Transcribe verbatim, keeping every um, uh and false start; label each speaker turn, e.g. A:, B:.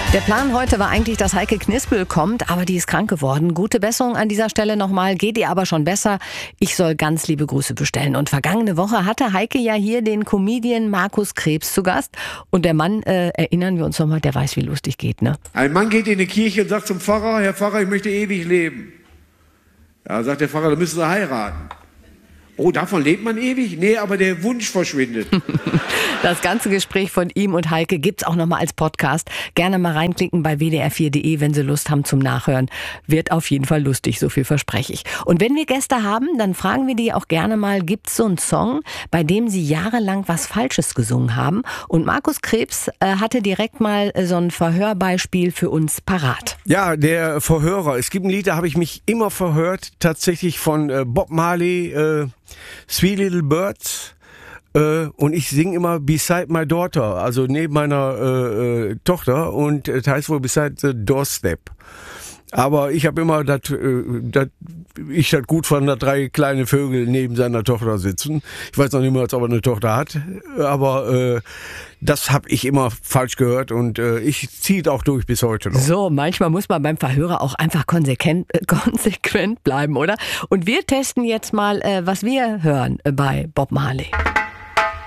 A: Der Plan heute war eigentlich, dass Heike Knispel kommt, aber die ist krank geworden. Gute Besserung an dieser Stelle nochmal, geht ihr aber schon besser. Ich soll ganz liebe Grüße bestellen. Und vergangene Woche hatte Heike ja hier den Comedian Markus Krebs zu Gast. Und der Mann, äh, erinnern wir uns nochmal, der weiß, wie lustig geht, ne?
B: Ein Mann geht in eine Kirche und sagt zum Pfarrer: Herr Pfarrer, ich möchte ewig leben. Ja, sagt der Pfarrer, dann müssen Sie heiraten. Oh, davon lebt man ewig? Nee, aber der Wunsch verschwindet.
A: Das ganze Gespräch von ihm und Heike gibt's auch nochmal als Podcast. Gerne mal reinklicken bei w d r vier punkt d e, wenn Sie Lust haben zum Nachhören. Wird auf jeden Fall lustig, so viel verspreche ich. Und wenn wir Gäste haben, dann fragen wir die auch gerne mal, gibt's so einen Song, bei dem sie jahrelang was Falsches gesungen haben? Und Markus Krebs äh, hatte direkt mal äh, so ein Verhörbeispiel für uns parat.
C: Ja, der Verhörer. Es gibt ein Lied, da habe ich mich immer verhört, tatsächlich von äh, Bob Marley, äh, Sweet Little Birds. Äh, und ich singe immer Beside My Daughter, also neben meiner äh, äh, Tochter, und das heißt wohl Beside the Doorstep. Aber ich habe immer, dat, äh, dat, ich das gut fand, dass drei kleine Vögel neben seiner Tochter sitzen. Ich weiß noch nicht mal, ob er eine Tochter hat, aber äh, das habe ich immer falsch gehört und äh, ich ziehe es auch durch bis heute noch.
A: So, manchmal muss man beim Verhörer auch einfach konsequent, äh, konsequent bleiben, oder? Und wir testen jetzt mal, äh, was wir hören äh, bei Bob Marley.